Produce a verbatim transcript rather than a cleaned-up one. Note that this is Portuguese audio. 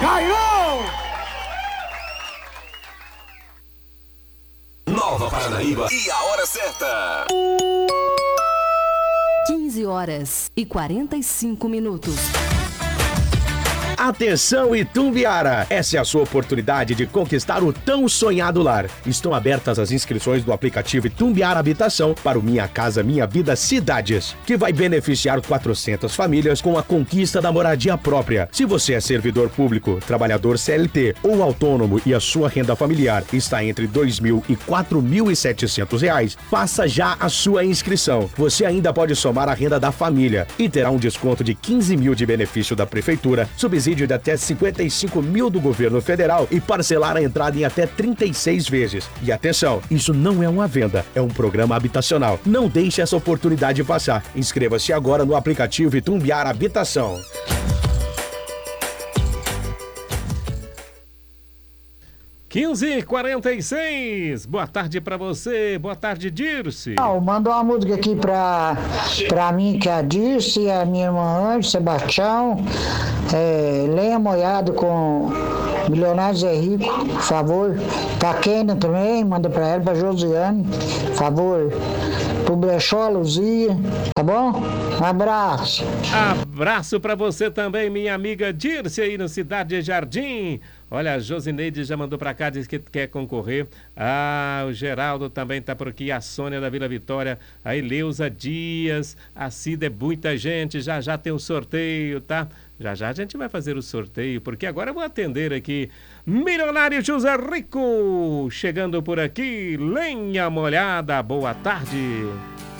Caiu! Nova Paranaíba e a hora certa. quinze horas e quarenta e cinco minutos. Atenção, Itumbiara! Essa é a sua oportunidade de conquistar o tão sonhado lar. Estão abertas as inscrições do aplicativo Itumbiara Habitação para o Minha Casa Minha Vida Cidades, que vai beneficiar quatrocentas famílias com a conquista da moradia própria. Se você é servidor público, trabalhador C L T ou autônomo e a sua renda familiar está entre dois mil e quatro mil e setecentos reais, faça já a sua inscrição. Você ainda pode somar a renda da família e terá um desconto de quinze mil de benefício da prefeitura, subsídio de até cinquenta e cinco mil do governo federal e parcelar a entrada em até trinta e seis vezes. E atenção, isso não é uma venda, é um programa habitacional. Não deixe essa oportunidade passar. Inscreva-se agora no aplicativo Itumbiara Habitação. quinze e quarenta e seis, boa tarde pra você, boa tarde, Dirce. Não, mandou uma música aqui pra, pra mim, que é a Dirce, a minha irmã Anjo, Sebastião, é, Lenha Moiado com Milionários é Rico, por favor. Pra Kênia também, manda pra ela, pra Josiane, por favor. Pro Brechó, Luzia, tá bom? Um abraço. Abraço pra você também, minha amiga Dirce, aí no Cidade Jardim. Olha, a Josineide já mandou pra cá, diz que quer concorrer. Ah, o Geraldo também tá por aqui, a Sônia da Vila Vitória, a Eleusa Dias, a Cida, é muita gente, já já tem o sorteio, tá? Já já a gente vai fazer o sorteio, porque agora eu vou atender aqui. Milionário José Rico, chegando por aqui, Lenha Molhada, boa tarde.